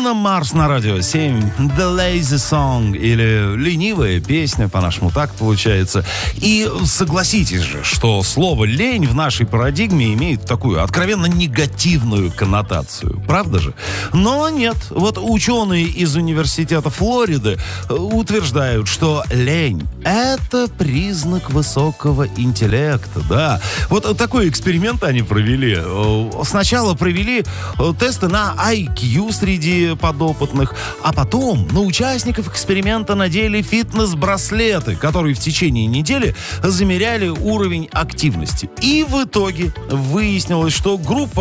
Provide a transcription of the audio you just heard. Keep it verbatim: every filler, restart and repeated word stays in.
Бруно Марс на радио семь. The Lazy Song, или ленивая песня, по-нашему так получается. И согласитесь же, что слово «лень» в нашей парадигме имеет такую откровенно негативную коннотацию. Правда же? Но нет. Вот ученые из университета Флориды утверждают, что лень — это признак высокого интеллекта. Да. Вот такой эксперимент они провели. Сначала провели тесты на ай кью среди подопытных, а потом на участников эксперимента надели фитнес-браслеты, которые в течение недели замеряли уровень активности. И в итоге выяснилось, что группа